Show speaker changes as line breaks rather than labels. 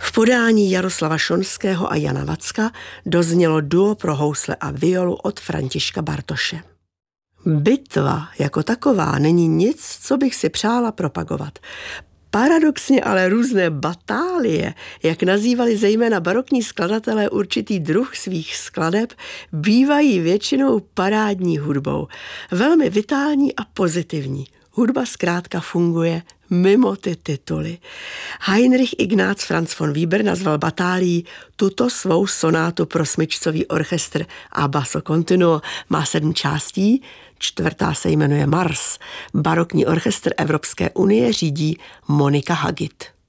V podání Jaroslava Šonského a Jana Vacka doznělo duo pro housle a violu od Františka Bartoše. Bitva jako taková není nic, co bych si přála propagovat. Paradoxně ale různé batálie, jak nazývali zejména barokní skladatelé určitý druh svých skladeb, bývají většinou parádní hudbou. Velmi vitální a pozitivní. Hudba zkrátka funguje mimo ty tituly. Heinrich Ignác Franz von Weber nazval batálí tuto svou sonátu pro smyčcový orchestr a basso continuo. Má 7 částí, 4. se jmenuje Mars. Barokní orchestr Evropské unie řídí Monika Hagit.